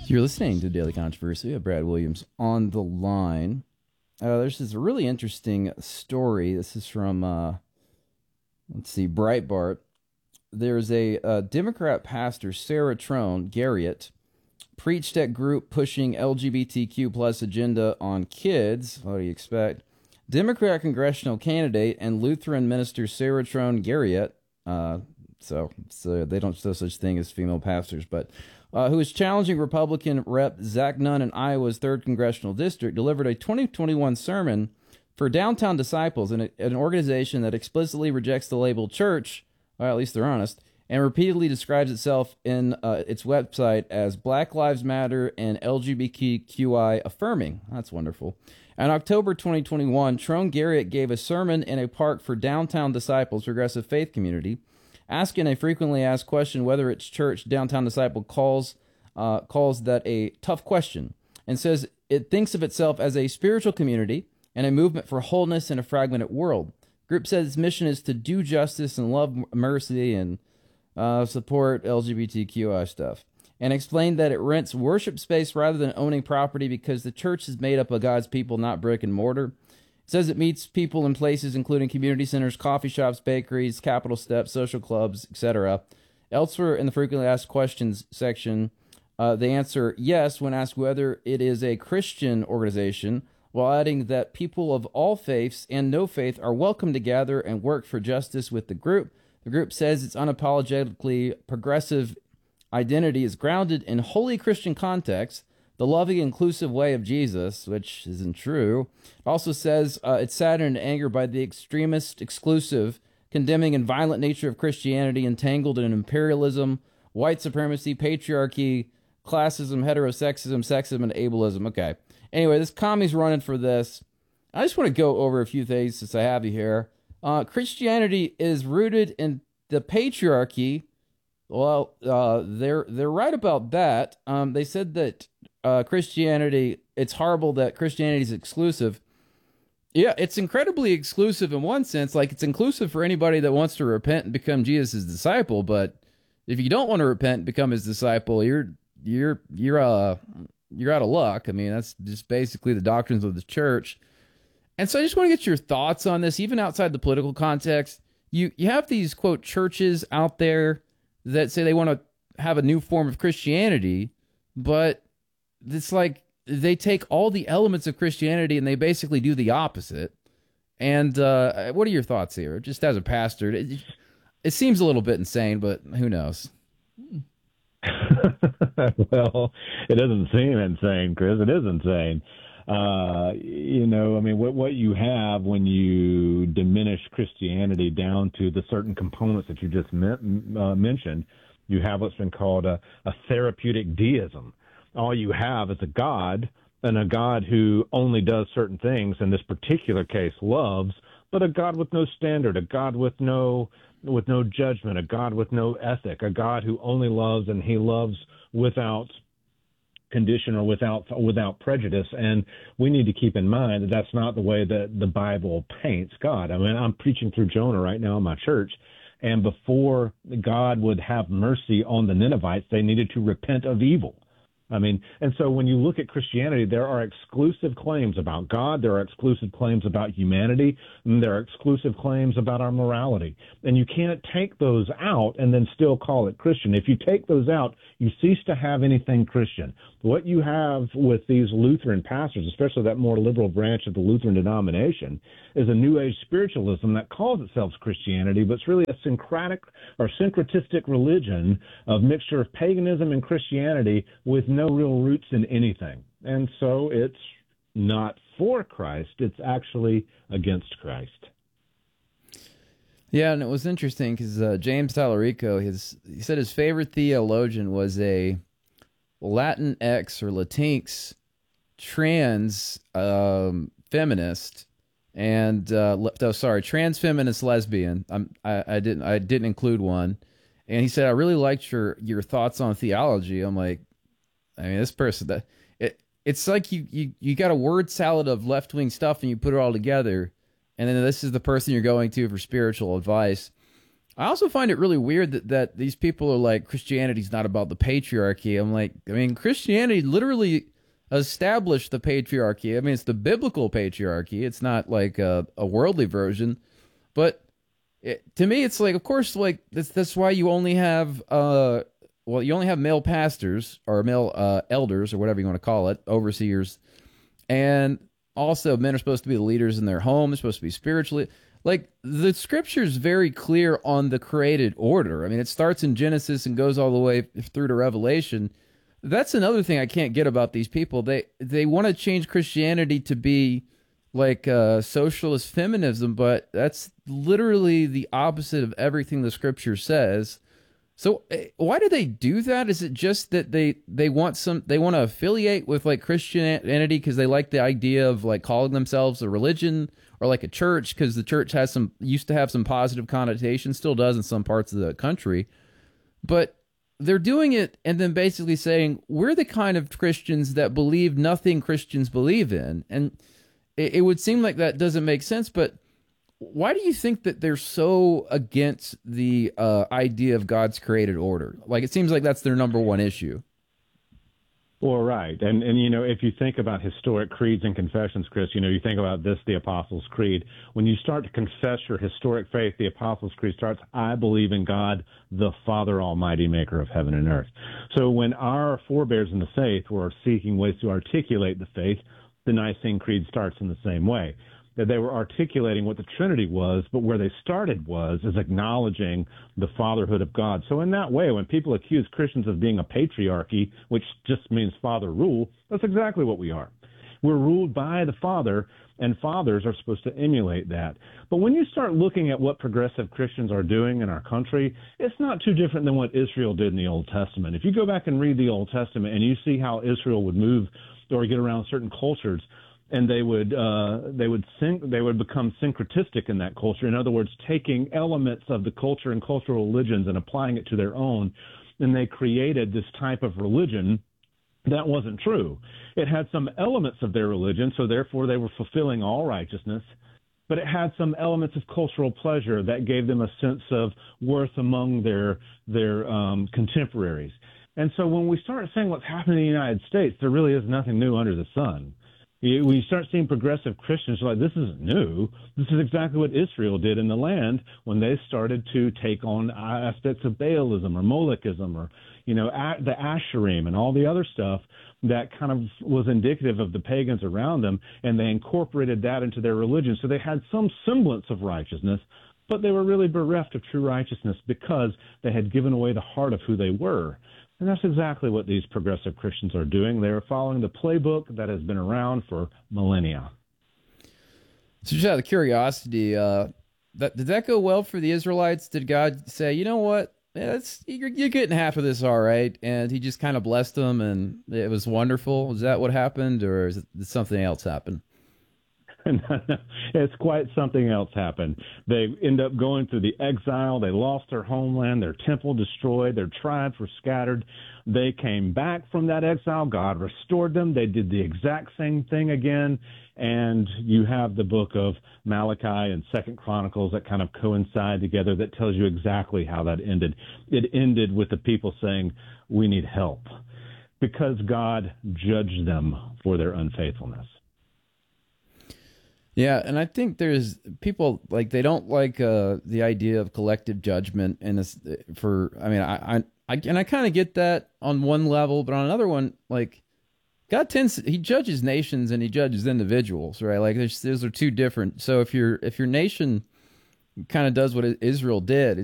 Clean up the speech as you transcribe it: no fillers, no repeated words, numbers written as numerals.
You're listening to Daily Controversy. Brad Williams on the line. There's this really interesting story. This is from, let's see, Breitbart. There's a Democrat pastor, Sarah Trone Garriott, preached at group pushing LGBTQ plus agenda on kids. What do you expect? Democrat congressional candidate and Lutheran minister Sarah Trone Garriott, so they don't show such thing as female pastors, but who is challenging Republican Rep. Zach Nunn in Iowa's 3rd Congressional District, delivered a 2021 sermon for Downtown Disciples, an organization that explicitly rejects the label church, well, at least they're honest, and repeatedly describes itself in its website as Black Lives Matter and LGBTQI affirming. That's wonderful. In October 2021, Trone Garriott gave a sermon in a park for Downtown Disciples progressive faith community, asking a frequently asked question whether its church, Downtown Disciple, calls that a tough question, and says it thinks of itself as a spiritual community and a movement for wholeness in a fragmented world. The group says its mission is to do justice and love mercy and support LGBTQI stuff, and explained that it rents worship space rather than owning property because the church is made up of God's people, not brick and mortar. It says it meets people in places including community centers, coffee shops, bakeries, Capitol steps, social clubs, etc. Elsewhere in the frequently asked questions section, they answer yes when asked whether it is a Christian organization, while adding that people of all faiths and no faith are welcome to gather and work for justice with the group. The group says its unapologetically progressive identity is grounded in holy Christian context, the loving, inclusive way of Jesus, which isn't true. It also says it's saddened and angered by the extremist, exclusive, condemning and violent nature of Christianity entangled in imperialism, white supremacy, patriarchy, classism, heterosexism, sexism, and ableism. Okay. Anyway, this commie's running for this. I just want to go over a few things since I have you here. Christianity is rooted in the patriarchy. Well, they're right about that. They said that Christianity, it's horrible that Christianity is exclusive. Yeah, it's incredibly exclusive in one sense. Like, it's inclusive for anybody that wants to repent and become Jesus' disciple. But if you don't want to repent and become his disciple, you're out of luck. I mean, that's just basically the doctrines of the church. And so I just want to get your thoughts on this, even outside the political context. You have these, quote, churches out there that say they want to have a new form of Christianity, but it's like they take all the elements of Christianity and they basically do the opposite. And what are your thoughts here? Just as a pastor, it seems a little bit insane, but who knows? Well, it doesn't seem insane, Chris. It is insane. I mean, what you have when you diminish Christianity down to the certain components that you just mentioned, you have what's been called a therapeutic deism. All you have is a God, and a God who only does certain things, in this particular case, loves, but a God with no standard, a God with no judgment, a God with no ethic, a God who only loves, and he loves without condition or without prejudice. And we need to keep in mind that that's not the way that the Bible paints God. I mean, I'm preaching through Jonah right now in my church, and before God would have mercy on the Ninevites, they needed to repent of evil. I mean, and so when you look at Christianity, there are exclusive claims about God, there are exclusive claims about humanity, and there are exclusive claims about our morality. And you can't take those out and then still call it Christian. If you take those out, you cease to have anything Christian. What you have with these Lutheran pastors, especially that more liberal branch of the Lutheran denomination, is a New Age spiritualism that calls itself Christianity, but it's really a syncretic or syncretistic religion of mixture of paganism and Christianity with no real roots in anything. And so it's not for Christ, it's actually against Christ. Yeah, and it was interesting because James Tallarico, he said his favorite theologian was a Latinx or Latinx trans feminist, and trans feminist lesbian. I didn't include one, and he said I really liked your thoughts on theology. I'm like, I mean, this person it's like you got a word salad of left wing stuff and you put it all together. And then this is the person you're going to for spiritual advice. I also find it really weird that these people are like, Christianity's not about the patriarchy. I'm like, I mean, Christianity literally established the patriarchy. I mean, it's the biblical patriarchy. It's not like a worldly version. But to me, it's like, of course, like that's why you only have you only have male pastors or male elders or whatever you want to call it, overseers, and also men are supposed to be the leaders in their home. They're supposed to be spiritually. Like, the scripture is very clear on the created order. I mean, it starts in Genesis and goes all the way through to Revelation. That's another thing I can't get about these people. They want to change Christianity to be like socialist feminism, but that's literally the opposite of everything the scripture says. So why do they do that? Is it just that they want to affiliate with like Christianity because they like the idea of like calling themselves a religion, or like a church because the church used to have some positive connotation, still does in some parts of the country, but they're doing it and then basically saying we're the kind of Christians that believe nothing Christians believe in, and it would seem like that doesn't make sense. But why do you think that they're so against the idea of God's created order? Like, it seems like that's their number one issue. Well, right. And you know, if you think about historic creeds and confessions, Chris, you know, you think about this, the Apostles' Creed. When you start to confess your historic faith, the Apostles' Creed starts, I believe in God, the Father Almighty, maker of heaven and earth. So when our forebears in the faith were seeking ways to articulate the faith, the Nicene Creed starts in the same way. That they were articulating what the Trinity was, but where they started is acknowledging the fatherhood of God. So in that way, when people accuse Christians of being a patriarchy, which just means father rule, that's exactly what we are. We're ruled by the Father, and fathers are supposed to emulate that. But when you start looking at what progressive Christians are doing in our country, it's not too different than what Israel did in the Old Testament. If you go back and read the Old Testament and you see how Israel would move or get around certain cultures, and they would become syncretistic in that culture. In other words, taking elements of the culture and cultural religions and applying it to their own, and they created this type of religion that wasn't true. It had some elements of their religion, so therefore they were fulfilling all righteousness, but it had some elements of cultural pleasure that gave them a sense of worth among their contemporaries. And so when we start saying what's happening in the United States, there really is nothing new under the sun. When you start seeing progressive Christians like, this isn't new. This is exactly what Israel did in the land when they started to take on aspects of Baalism or Molekism or, you know, the Asherim and all the other stuff that kind of was indicative of the pagans around them, and they incorporated that into their religion. So they had some semblance of righteousness, but they were really bereft of true righteousness because they had given away the heart of who they were. And that's exactly what these progressive Christians are doing. They're following the playbook that has been around for millennia. So just out of curiosity, did that go well for the Israelites? Did God say, you know what, you're getting half of this all right, and he just kind of blessed them and it was wonderful? Is that what happened, or did something else happen? No, it's quite something else happened. They end up going through the exile. They lost their homeland, their temple destroyed, their tribes were scattered. They came back from that exile. God restored them. They did the exact same thing again. And you have the book of Malachi and Second Chronicles that kind of coincide together that tells you exactly how that ended. It ended with the people saying, we need help, because God judged them for their unfaithfulness. Yeah, and I think there's people like they don't like the idea of collective judgment, and I kind of get that on one level, but on another one, like God he judges nations and he judges individuals, right? Like those are two different. So if your nation kind of does what Israel did,